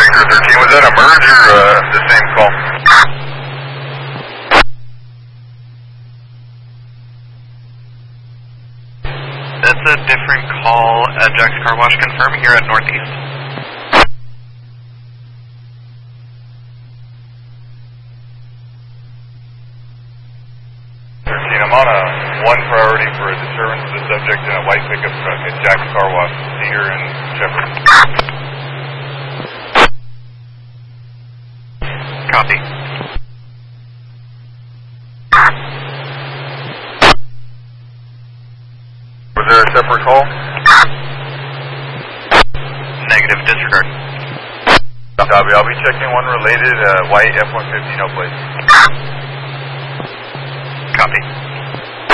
Victor 13, was that a merge or the same call? That's a different call. Jack's Car Wash confirm here at Northeast. 13, I'm on a 1 priority for a disturbance of the subject in a white pickup truck at Jack's Car Wash, Cedar and Shepherd. Copy. Was there a separate call? Negative, disregard. Copy, I'll be checking one related, white F-150, no plate. Copy.